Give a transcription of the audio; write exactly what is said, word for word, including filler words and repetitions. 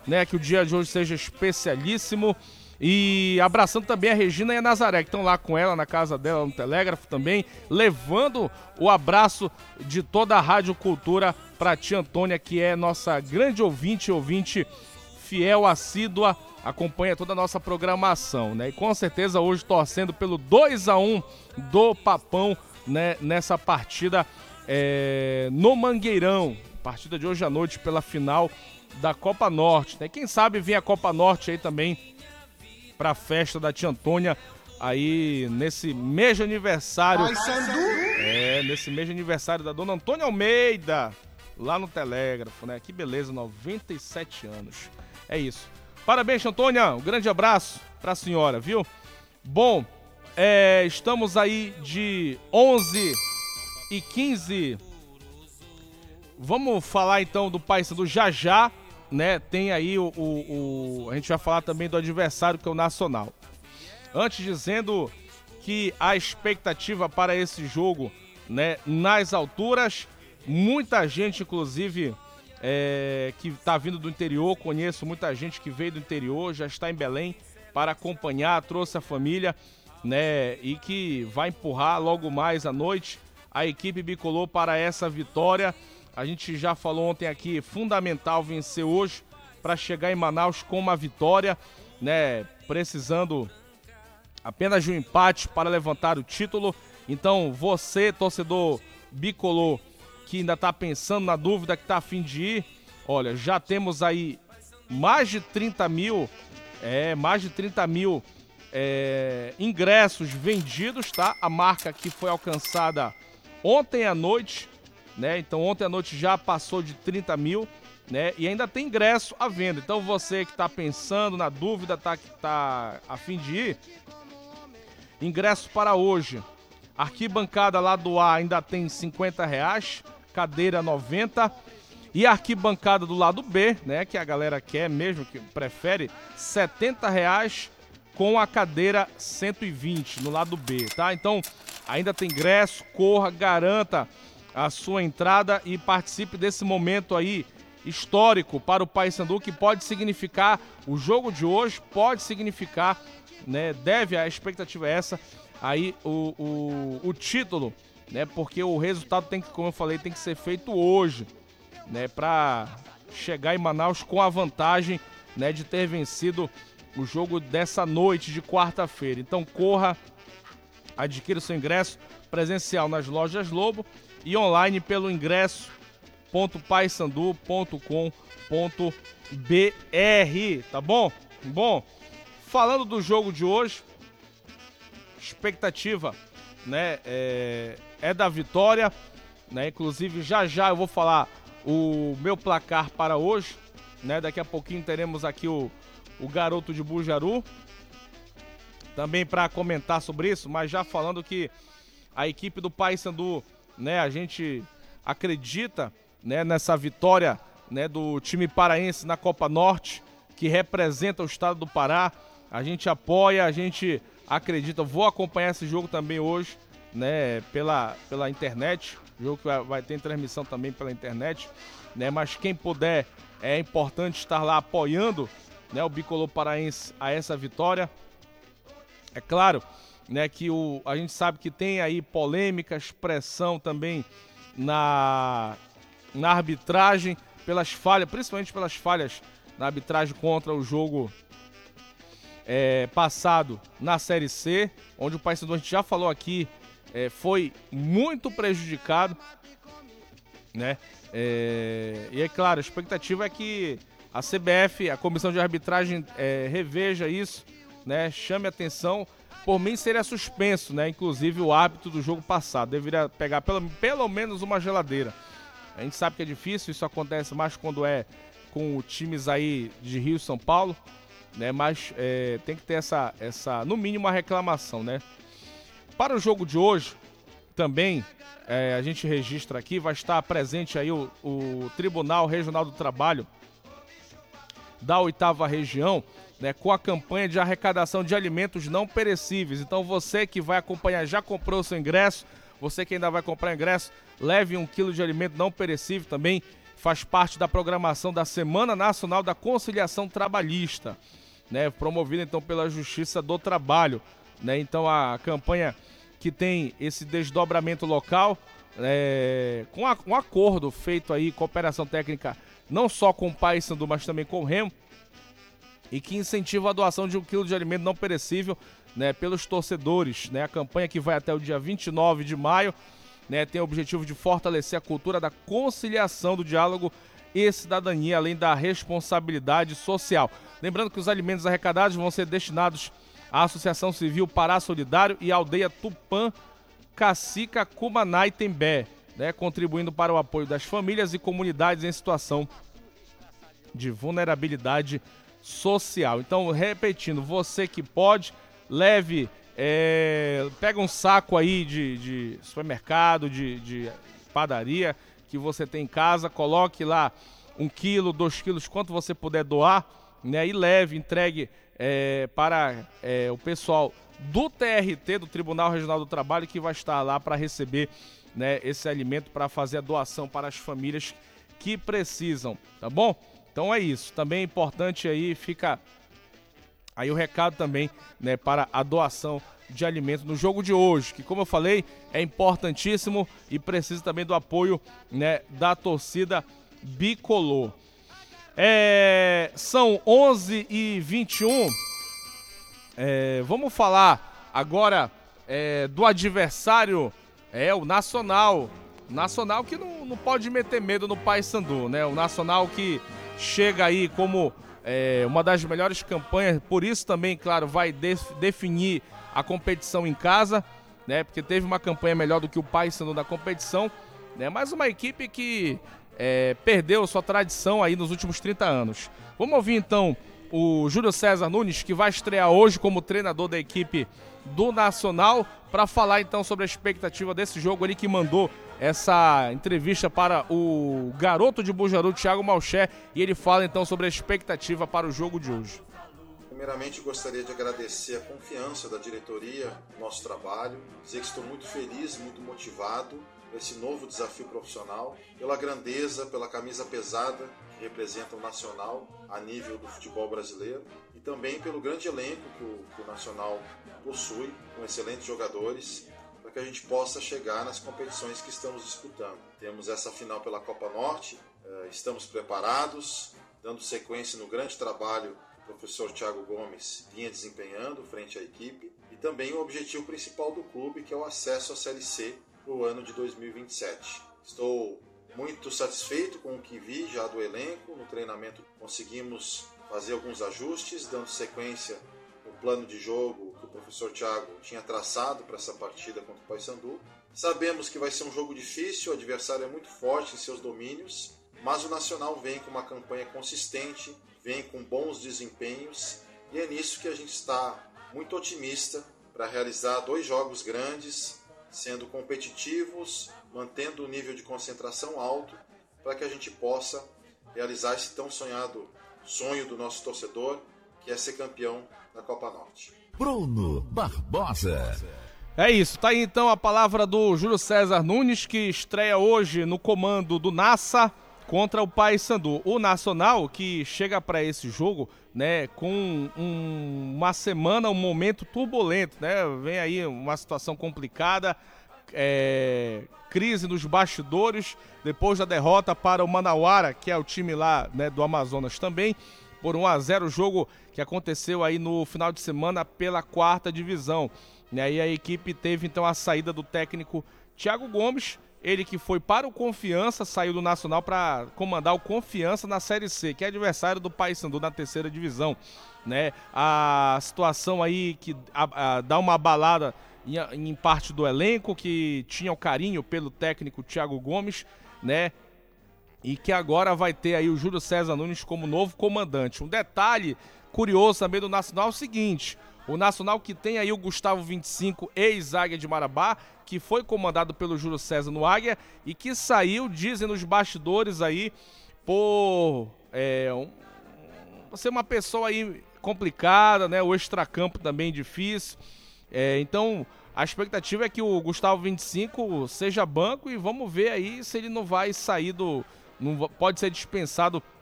né? Que o dia de hoje seja especialíssimo. E abraçando também a Regina e a Nazaré, que estão lá com ela na casa dela, no Telégrafo também, levando o abraço de toda a Rádio Cultura para a tia Antônia, que é nossa grande ouvinte, ouvinte fiel, assídua, acompanha toda a nossa programação, né? E com certeza hoje torcendo pelo dois a um do Papão, né? Nessa partida é, no Mangueirão, partida de hoje à noite pela final da Copa Norte, né? Quem sabe vem a Copa Norte aí também para a festa da tia Antônia aí nesse mês de aniversário. É, nesse mês de aniversário da dona Antônia Almeida, lá no Telégrafo, né? Que beleza, noventa e sete anos. É isso. Parabéns, tia Antônia. Um grande abraço para a senhora, viu? Bom, é, estamos aí de onze e quinze. Vamos falar então do Paysandu já já. Né, tem aí o, o, o... A gente vai falar também do adversário, que é o Nacional. Antes, dizendo que a expectativa para esse jogo, né, nas alturas, muita gente, inclusive, é, que está vindo do interior, conheço muita gente que veio do interior, já está em Belém para acompanhar, trouxe a família, né, e que vai empurrar logo mais à noite a equipe bicolor para essa vitória. A gente já falou ontem aqui, fundamental vencer hoje para chegar em Manaus com uma vitória, né? Precisando apenas de um empate para levantar o título. Então, você, torcedor bicolor, que ainda está pensando na dúvida, que está a fim de ir, olha, já temos aí mais de trinta mil, é, mais de trinta mil é, ingressos vendidos, tá? A marca que foi alcançada ontem à noite, né? Então ontem à noite já passou de trinta mil, né? E ainda tem ingresso à venda. Então você que está pensando, na dúvida, tá, tá a fim de ir, ingresso para hoje. Arquibancada lá do A ainda tem cinquenta reais, cadeira noventa. E a arquibancada do lado B, né? Que a galera quer mesmo, que prefere, setenta reais com a cadeira cento e vinte no lado B, tá? Então ainda tem ingresso, corra, garanta a sua entrada e participe desse momento aí histórico para o Paysandu, que pode significar, o jogo de hoje pode significar, né, deve, a expectativa é essa, aí o, o, o título, né, porque o resultado tem que, como eu falei, tem que ser feito hoje, né, para chegar em Manaus com a vantagem, né, de ter vencido o jogo dessa noite de quarta-feira. Então corra, adquira o seu ingresso presencial nas lojas Lobo e online pelo ingresso ponto paysandu ponto com ponto br, tá bom? Bom, falando do jogo de hoje, expectativa, né, é, é da vitória, né? Inclusive já já eu vou falar o meu placar para hoje, né? Daqui a pouquinho teremos aqui o, o garoto de Bujaru também para comentar sobre isso, mas já falando que a equipe do Paysandu, né, a gente acredita, né, nessa vitória, né, do time paraense na Copa Norte, que representa o estado do Pará. A gente apoia, a gente acredita. Vou acompanhar esse jogo também hoje, né, pela, pela internet. Jogo que vai, vai ter transmissão também pela internet, né, mas quem puder, é importante estar lá apoiando, né, o bicolor paraense a essa vitória. É claro, né, que o, a gente sabe que tem aí polêmicas, pressão também na, na arbitragem, pelas falhas, principalmente pelas falhas na arbitragem contra o jogo é, passado na Série C, onde o Paysandu, a gente já falou aqui, é, foi muito prejudicado, né? É, e é claro, a expectativa é que a C B F, a comissão de arbitragem, é, reveja isso, né? Chame atenção. Por mim seria suspenso, né? Inclusive o árbitro do jogo passado deveria pegar pelo, pelo menos uma geladeira. A gente sabe que é difícil, isso acontece mais quando é com times aí de Rio e São Paulo, né? Mas é, tem que ter essa, essa, no mínimo, uma reclamação, né? Para o jogo de hoje, também, é, a gente registra aqui, vai estar presente aí o, o Tribunal Regional do Trabalho da oitava região, né, com a campanha de arrecadação de alimentos não perecíveis. Então você que vai acompanhar, já comprou o seu ingresso, você que ainda vai comprar ingresso, leve um quilo de alimento não perecível também. faz parte da programação da Semana Nacional da Conciliação Trabalhista, né, promovida então pela Justiça do Trabalho, né, então a campanha que tem esse desdobramento local, é, com a, um acordo feito aí, cooperação técnica, não só com o Paysandu, mas também com o Remo, e que incentiva a doação de um quilo de alimento não perecível, né, pelos torcedores, né, a campanha que vai até o dia vinte e nove de maio, né, tem o objetivo de fortalecer a cultura da conciliação, do diálogo e cidadania, além da responsabilidade social. Lembrando que os alimentos arrecadados vão ser destinados à Associação Civil Pará Solidário e à Aldeia Tupã Cacica Cumaná e Tembé, né, contribuindo para o apoio das famílias e comunidades em situação de vulnerabilidade social. Então, repetindo, você que pode, leve, é, pega um saco aí de, de supermercado, de, de padaria que você tem em casa, coloque lá um quilo, dois quilos, quanto você puder doar, né, e leve, entregue é, para é, o pessoal do T R T, do Tribunal Regional do Trabalho, que vai estar lá para receber, né, esse alimento, para fazer a doação para as famílias que precisam, tá bom? Então é isso, também é importante aí, fica aí o recado também, né, para a doação de alimentos no jogo de hoje, que, como eu falei, é importantíssimo e precisa também do apoio, né, da torcida bicolor. É, são onze e vinte e um, é, vamos falar agora é, do adversário, é o Nacional, Nacional que não, não pode meter medo no Paysandu, né, o Nacional que chega aí como é, uma das melhores campanhas, por isso também, claro, vai def- definir a competição em casa, né, porque teve uma campanha melhor do que o Paysandu na competição, né, mas uma equipe que é, perdeu sua tradição aí nos últimos trinta anos. Vamos ouvir então o Júlio César Nunes, que vai estrear hoje como treinador da equipe do Nacional, para falar então sobre a expectativa desse jogo. Ele que mandou essa entrevista para o garoto de Bujaru, Thiago Malcher, e ele fala então sobre a expectativa para o jogo de hoje. Primeiramente, gostaria de agradecer a confiança da diretoria no nosso trabalho, dizer que estou muito feliz, muito motivado por esse novo desafio profissional, pela grandeza, pela camisa pesada que representa o Nacional a nível do futebol brasileiro e também pelo grande elenco que o, que o Nacional possui, com excelentes jogadores, para que a gente possa chegar nas competições que estamos disputando. Temos essa final pela Copa Norte, estamos preparados, dando sequência no grande trabalho que o professor Thiago Gomes vinha desempenhando frente à equipe, e também o objetivo principal do clube, que é o acesso à Série C para o ano de dois mil e vinte e sete. Estou muito satisfeito com o que vi já do elenco. No treinamento conseguimos fazer alguns ajustes, dando sequência no plano de jogo que o professor Thiago tinha traçado para essa partida contra o Paysandu. Sabemos que vai ser um jogo difícil, o adversário é muito forte em seus domínios, mas o Nacional vem com uma campanha consistente, vem com bons desempenhos, e é nisso que a gente está muito otimista para realizar dois jogos grandes, sendo competitivos, mantendo o nível de concentração alto, para que a gente possa realizar esse tão sonhado sonho do nosso torcedor, que é ser campeão da Copa Norte. Bruno Barbosa. É isso, tá aí então a palavra do Júlio César Nunes, que estreia hoje no comando do Nassa contra o Paysandu. O Nacional que chega para esse jogo, né, com um, uma semana, um momento turbulento, né, vem aí uma situação complicada, é, crise nos bastidores, depois da derrota para o Manauara, que é o time lá, né, do Amazonas também, por um a zero, jogo que aconteceu aí no final de semana pela quarta divisão. E aí a equipe teve então a saída do técnico Thiago Gomes, ele que foi para o Confiança, saiu do Nacional para comandar o Confiança na Série C, que é adversário do Paysandu na terceira divisão, né? A situação aí que a, a, dá uma abalada em, em parte do elenco, que tinha o carinho pelo técnico Thiago Gomes, né? E que agora vai ter aí o Júlio César Nunes como novo comandante. Um detalhe curioso também do Nacional é o seguinte: o Nacional que tem aí o Gustavo vinte e cinco, ex-Águia de Marabá, que foi comandado pelo Júlio César no Águia e que saiu, dizem nos bastidores aí, por é, um, ser uma pessoa aí complicada, né? O extracampo também difícil. É, então, a expectativa é que o Gustavo vinte e cinco seja banco, e vamos ver aí se ele não vai sair do, não pode ser dispensado